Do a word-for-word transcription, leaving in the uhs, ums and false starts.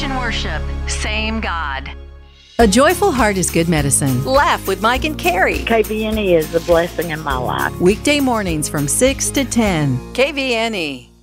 Christian worship. Same God. A joyful heart is good medicine. Laugh with Mike and Carrie. K V N E is a blessing in my life. Weekday mornings from six to ten. K V N E.